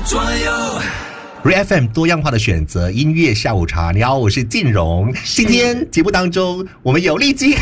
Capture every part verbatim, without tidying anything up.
左右。 R F M 多样化的选择，音乐下午茶。你好，我是靖荣。今天节目当中，我们有丽晶。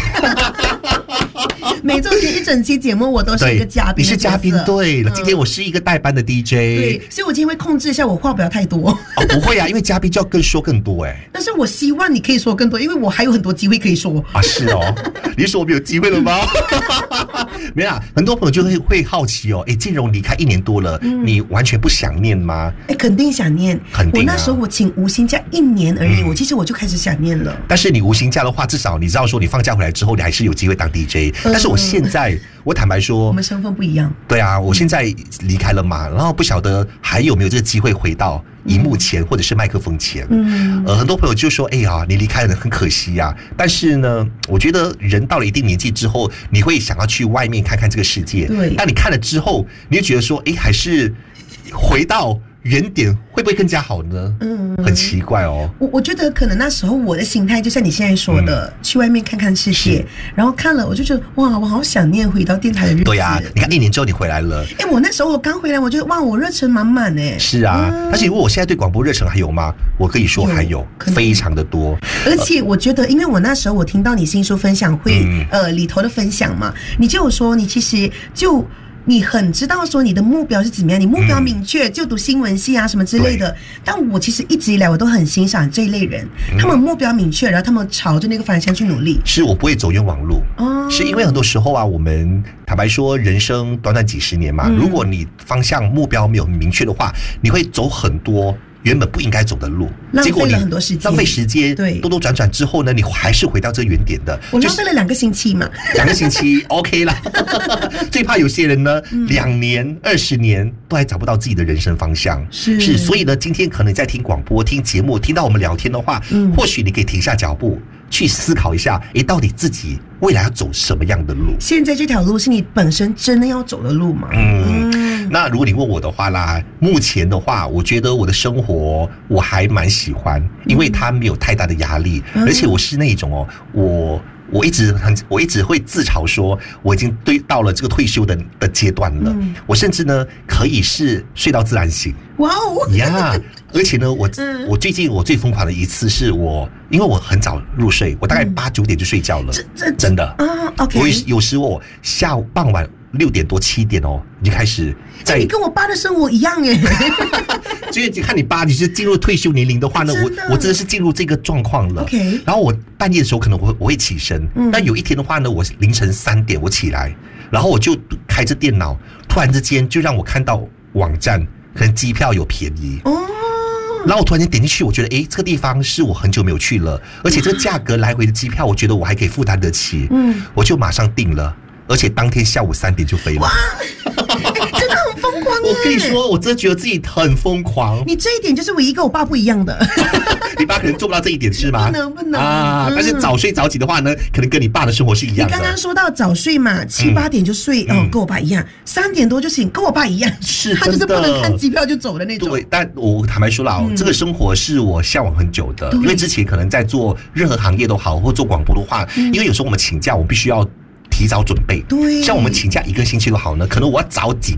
每周天一整期节目，我都是一个嘉宾。 你是嘉宾，对了。嗯、今天我是一个代班的 D J， 对，所以我今天会控制一下我话不要太多。 哦，不会啊，因为嘉宾就要更说更多哎、欸。 但是我希望你可以说更多，因为我还有很多机会可以说啊。是哦，你是说我们有机会了吗？没有啊，很多朋友就会会好奇哦，哎，靖荣离开一年多了，嗯、你完全不想念吗？ 哎，肯定想念， 肯定、啊。 我那时候我请无薪假一年而已，嗯、我其实我就开始想念了。 但是你无薪假的话，至少你知道说你放假回来之后，你还是有机会当 D J、嗯。但是我现在，我坦白说， 我们身份不一样。 对啊，我现在离开了嘛，然后不晓得还有没有这个机会回到荧幕前或者是麦克风前。嗯，呃，很多朋友就说：“哎呀，你离开了很可惜呀、啊。”但是呢，我觉得人到了一定年纪之后，你会想要去外面看看这个世界。 对， 当你看了之后，你就觉得说：“哎，还是回到原点会不会更加好呢？”嗯，很奇怪哦。 我我觉得可能那时候我的心态就像你现在说的，嗯、去外面看看世界，然后看了我就觉得哇，我好想念回到电台的日子。 对呀、啊，你看一年之后你回来了。 哎，我那时候我刚回来，我觉得哇，我热忱满满哎。 是啊，嗯、而且如果我现在对广播热忱还有吗？我可以说还有，非常的多。 而且我觉得，因为我那时候我听到你新书分享会、嗯、呃里头的分享嘛，你就有说你其实就。你很知道说你的目标是怎么样，你目标明确，嗯、就读新闻系啊什么之类的。但我其实一直以来我都很欣赏这一类人，嗯、他们目标明确，然后他们朝着那个方向去努力。 是我不会走冤枉路，哦、是因为很多时候啊，我们坦白说，人生短短几十年嘛，嗯、如果你方向目标没有明确的话，你会走很多原本不应该走的路， 浪费了很多时间， 浪费时间，对，兜兜转转之后呢，你还是回到这个原点的。 我浪费了两个星期嘛， 两个星期 OK 啦。最怕有些人呢，嗯、两年、二十年都还找不到自己的人生方向。 是是，所以呢，今天可能在听广播、听节目、听到我们聊天的话，嗯、或许你可以停下脚步，去思考一下，诶，到底自己未来要走什么样的路？ 现在这条路是你本身真的要走的路吗？ 嗯。嗯那如果你问我的话啦，目前的话，我觉得我的生活我还蛮喜欢，因为它没有太大的压力，嗯、而且我是那种哦，我我一直很，我一直会自嘲说，我已经对到了这个退休的的阶段了。嗯、我甚至呢可以是睡到自然醒。 哇哦呀！ Yeah, 而且呢，我、嗯、我最近我最疯狂的一次是我，因为我很早入睡，我大概八九点就睡觉了， 这这真的啊 ，OK。 我有时我下午傍晚六点多七点哦，你就开始在。 欸、你跟我爸的生活一样耶。 所以看你爸，你是进入退休年龄的话呢，我我真的是进入这个状况了。 OK。 然后我半夜的时候可能我我会起身，嗯、但有一天的话呢，我凌晨三点我起来，然后我就开着电脑，突然之间就让我看到网站，可能机票有便宜哦。然后我突然间点进去，我觉得诶，这个地方是我很久没有去了，而且这个价格来回的机票，我觉得我还可以负担得起，嗯，我就马上订了，而且当天下午三点就飞了。哇， 真的很疯狂耶！ 我跟你说，我真的觉得自己很疯狂。 你这一点就是唯一跟我爸不一样的。 你爸可能做不到这一点是吗？ 不能不能啊！嗯、但是早睡早起的话呢，可能跟你爸的生活是一样的。 你刚刚说到早睡嘛，七八点就睡，嗯、哦，跟我爸一样；三点多就醒，跟我爸一样。 是， 他就是不能看机票就走的那种。 对，但我坦白说了，嗯、这个生活是我向往很久的，因为之前可能在做任何行业都好，或做广播的话，嗯、因为有时候我们请假，我们必须要提早准备。 对， 像我们请假一个星期都好呢，可能我要早几